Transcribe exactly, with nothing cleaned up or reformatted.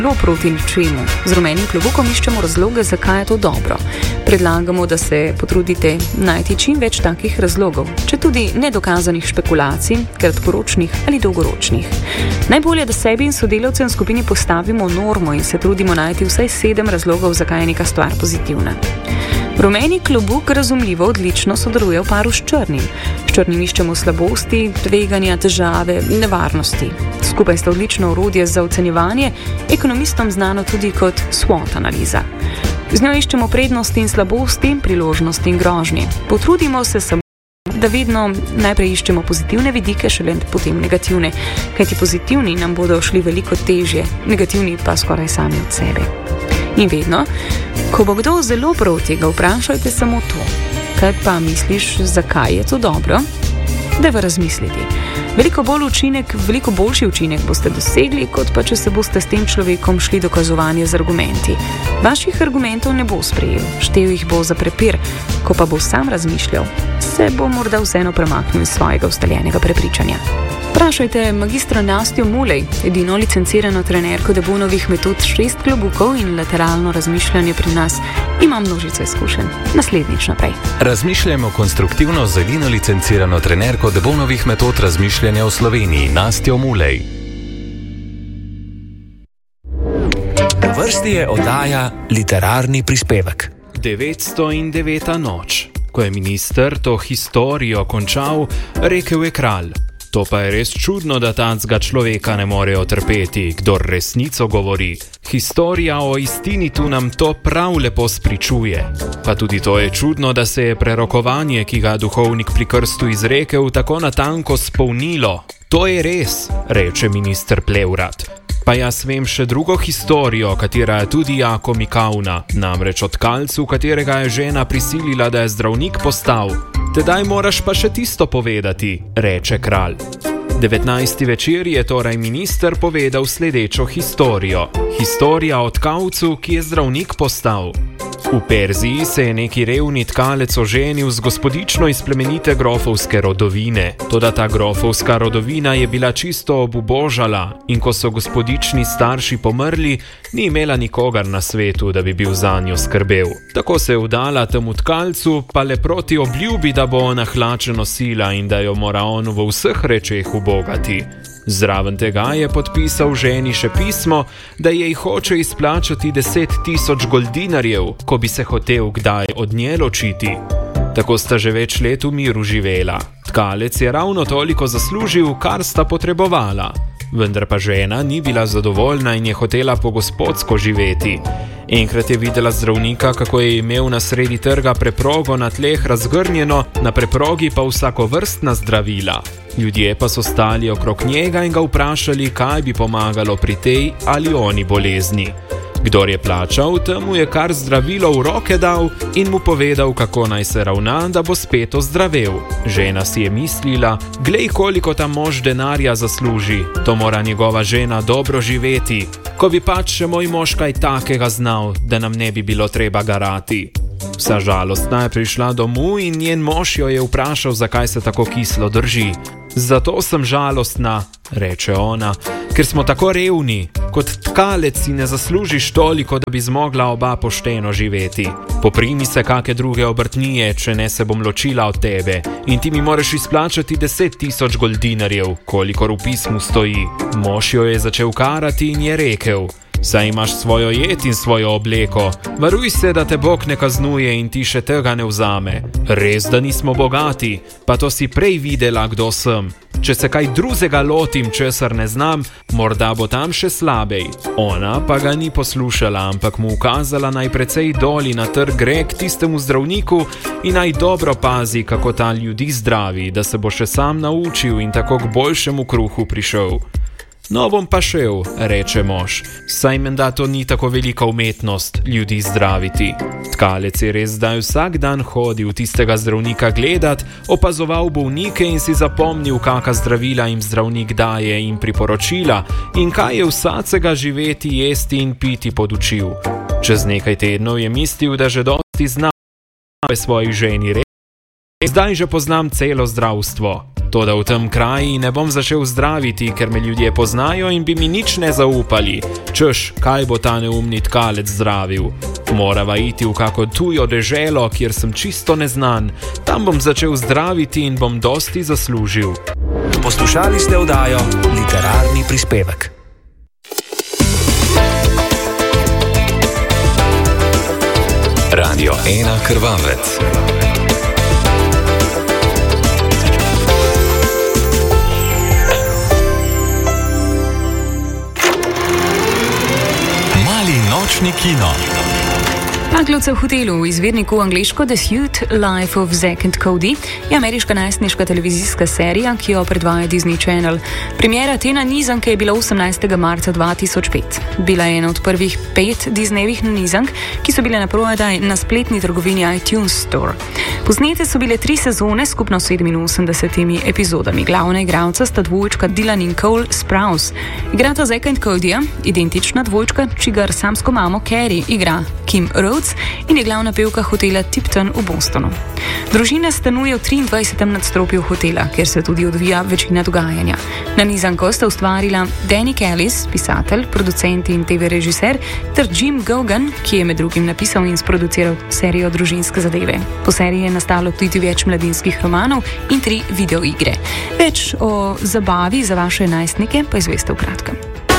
zelo proti ničemu. Z rumenim klobukom iščemo razloge, zakaj je to dobro. Predlagamo, da se potrudite najti čim več takih razlogov, če tudi nedokazanih špekulacij, kratkoročnih ali dolgoročnih. Najbolje, da sebi in sodelavcem v skupini postavimo normo in se trudimo najti vsaj sedem razlogov, zakaj je neka stvar pozitivna. Rumeni klobuk razumljivo odlično sodeluje v paru s črnim. S črnim iščemo slabosti, tveganja, težave, nevarnosti. Skupaj sta odlično orodje za ocenjevanje, ekonomistom znano tudi kot SWOT analiza. Z njo iščemo prednosti in slabosti, priložnosti in grožnje. Potrudimo se samo, da vedno najprej iščemo pozitivne vidike, šele potem negativne, kajti pozitivni nam bodo šli veliko težje, negativni pa skoraj sami od sebe. In vedno, ko bo kdo zelo proti, ga vprašajte samo to. Kaj pa misliš, zakaj je to dobro? Dajva razmisliti. Veliko bolj učinek, veliko boljši učinek boste dosegli, kot pa če se boste s tem človekom šli dokazovanje z argumenti. Vaših argumentov ne bo sprejel, štel jih bo za prepir, ko pa bo sam razmišljal, se bo morda vseeno premaknil iz svojega ustaljenega prepričanja. Vprašajte magistra Nastjo Mulej, edino licencirano trenerko Debonovih metod šest klobukov in lateralno razmišljanje pri nas, ima množico izkušenj. Naslednjič naprej. Razmišljamo konstruktivno z edino licencirano trenerko Debonovih metod razmišljanja v Sloveniji, Nastjo Mulej. Na vrsti je oddaja Literarni prispevek. devetsto deveta noč. Ko je minister to historijo končal, rekel je kralj: to pa je res čudno, da tacga človeka ne morejo trpeti, kdor resnico govori. Historija o istini tu nam to prav lepo spričuje. Pa tudi to je čudno, da se je prerokovanje, ki ga duhovnik pri krstu izrekel, tako natanko spolnilo. To je res, reče minister Plevrat. Pa jaz vem še drugo historijo, katera je tudi jako mikavna, namreč od kalcu, katerega je žena prisilila, da je zdravnik postal. Tedaj moraš pa še tisto povedati, reče kralj. devetnajsti večer je torej minister povedal sledečo historijo. Historija o tkavcu, ki je zdravnik postal. V Perziji se je neki revni tkalec oženil z gospodično iz plemenite grofovske rodovine. Toda ta grofovska rodovina je bila čisto obubožala in ko so gospodični starši pomrli, ni imela nikogar na svetu, da bi bil zanjo skrbel. Tako se je vdala temu tkalcu, pa le proti obljubi, da bo ona hlače nosila in da jo mora on v vseh rečeh ubogati. Zraven tega je podpisal ženi še pismo, da jej hoče izplačati deset tisoč goldinarjev, ko bi se hotel kdaj od nje ločiti. Tako sta že več let v miru živela. Tkalec je ravno toliko zaslužil, kar sta potrebovala. Vendar pa žena ni bila zadovoljna in je hotela po gospodsko živeti. Enkrat je videla zdravnika, kako je imel na sredi trga preprogo na tleh razgrnjeno, na preprogi pa vsakovrstna zdravila. Ljudje pa so stali okrog njega in ga vprašali, kaj bi pomagalo pri tej ali oni bolezni. Kdor je plačal, temu je kar zdravilo v roke dal in mu povedal, kako naj se ravna, da bo spet ozdravel. Žena si je mislila, glej, koliko ta mož denarja zasluži, to mora njegova žena dobro živeti. Ko bi pač še moj mož kaj takega znal, da nam ne bi bilo treba garati. Vsa žalostna je prišla domov in njen mož jo je vprašal, zakaj se tako kislo drži. Zato sem žalostna, reče ona, ker smo tako revni. Kot tkalec si ne zaslužiš toliko, da bi zmogla oba pošteno živeti. Poprimi se kake druge obrtnije, če ne se bom ločila od tebe, in ti mi moraš izplačati deset tisoč goldinarjev, kolikor v pismu stoji. Mož jo je začel karati in je rekel: saj imaš svojo jed in svojo obleko, varuj se, da te Bog ne kaznuje in ti še tega ne vzame. Res, da nismo bogati, pa to si prej videla, kdo sem. Če se kaj drugega lotim, česar ne znam, morda bo tam še slabej. Ona pa ga ni poslušala, ampak mu ukazala naj precej doli na trg gre k tistemu zdravniku in naj dobro pazi, kako ta ljudi zdravi, da se bo še sam naučil in tako k boljšemu kruhu prišel. No, bom pa šel, reče mož, saj menda to ni tako velika umetnost ljudi zdraviti. Tkalec je res zdaj vsak dan hodil tistega zdravnika gledat, opazoval bolnike in si zapomnil, kaka zdravila jim zdravnik daje in priporočila in kaj je vsacega živeti, jesti in piti podučil. Čez nekaj tednov je mislil, da že dosti zna svoji ženi reči, Zdaj že poznam celo zdravstvo. Toda v tem kraju ne bom začel zdraviti, ker me ljudje poznajo in bi mi nič ne zaupali. Češ, kaj bo ta neumni tkalec zdravil? Morava iti v kako tujo deželo, kjer sem čisto neznan. Tam bom začel zdraviti in bom dosti zaslužil. Poslušali ste oddajo Literarni prispevek. Radio ena Krvavec. Nočni kino. Paglovce v hotelu v izvirniku angleško The Suite Life of Zack and Cody je ameriška najstniška televizijska serija, ki jo predvaja Disney Channel. Premiera te nanizanke je bila osemnajstega marca dva tisoč pet. Bila je ena od prvih pet Disneyjevih nanizank, ki so bile naprodaj na spletni trgovini iTunes Store. Posnete so bile tri sezone skupno s sedeminosemdesetimi epizodami. Glavna igralca sta dvojčka Dylan in Cole Sprouse. Igrata Zacka in Codyja, identična dvojčka, čigar samsko mamo Carrie igra Kim Rhodes in je glavna pevka hotela Tipton v Bostonu. Družina stanuje v triindvajsetem nadstropju hotela, kjer se tudi odvija večina dogajanja. Nanizanko sta ustvarila Danny Kellis, pisatelj, producent in te ve režiser, ter Jim Gogan, ki je med drugim napisal in sproduciral serijo Družinske zadeve. Po seriji je nastalo tudi več mladinskih romanov in tri videoigre. Več o zabavi za vaše najstnike pa izveste v kratkem.